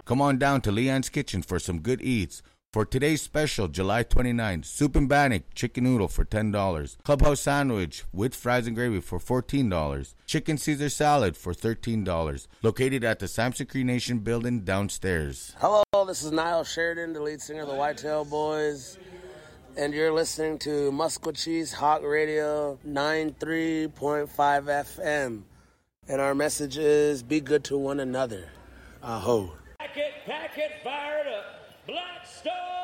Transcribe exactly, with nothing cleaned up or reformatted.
Come on down to Leon's Kitchen for some good eats. For today's special, July twenty-ninth, Soup and Bannock Chicken Noodle for ten dollars. Clubhouse Sandwich with fries and gravy for fourteen dollars. Chicken Caesar Salad for thirteen dollars. Located at the Samson Cree Nation building downstairs. Hello, this is Niall Sheridan, the lead singer of the Whitetail Boys. And you're listening to Musquatchee's Hawk Radio ninety-three point five F M. And our message is, be good to one another. Aho. Pack it, pack it, fire it up. Black Star!